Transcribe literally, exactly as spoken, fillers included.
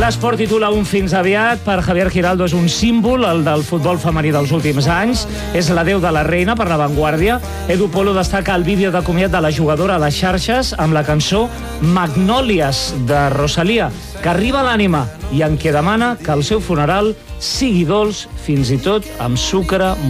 L'esport titula un fins aviat. Per Javier Giraldo és un símbol, el del futbol femení dels últims anys. És la déu de la reina per La Vanguardia. Edu Polo destaca el vídeo de comiat de la jugadora a les xarxes amb la cançó Magnòlies de Rosalía, que arriba a l'ànima i en què demana que el seu funeral sigui dolç, fins i tot amb sucre